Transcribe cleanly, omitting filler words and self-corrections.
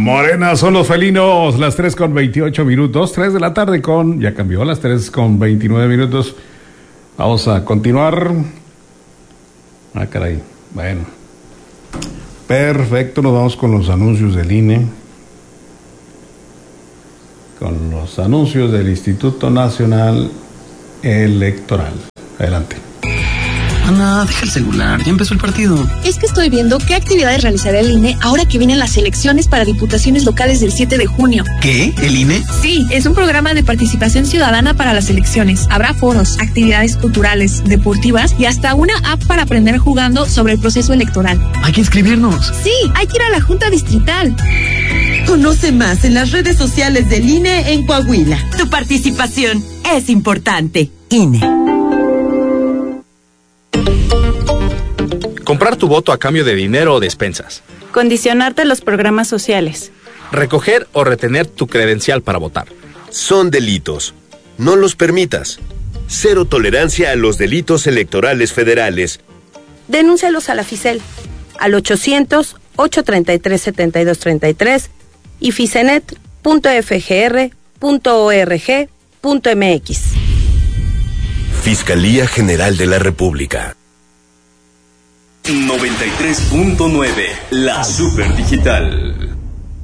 Morena son los felinos, las 3:28, 3 de la tarde ya cambió, las 3:29. Vamos a continuar. Ah, caray, bueno. Perfecto, nos vamos con los anuncios del INE. Con los anuncios del Instituto Nacional Electoral. Adelante. Ana, deja el celular, ya empezó el partido. Es que estoy viendo qué actividades realizará el INE ahora que vienen las elecciones para diputaciones locales del 7 de junio. ¿Qué? ¿El INE? Sí, es un programa de participación ciudadana para las elecciones. Habrá foros, actividades culturales, deportivas y hasta una app para aprender jugando sobre el proceso electoral. Hay que inscribirnos. Sí, hay que ir a la Junta Distrital. Conoce más en las redes sociales del INE en Coahuila. Tu participación es importante. INE. Comprar tu voto a cambio de dinero o despensas. Condicionarte a los programas sociales. Recoger o retener tu credencial para votar. Son delitos. No los permitas. Cero tolerancia a los delitos electorales federales. Denúncialos a la FICEL al 800-833-7233 y ficenet.fgr.org.mx. Fiscalía General de la República. 93.9, la Super Digital.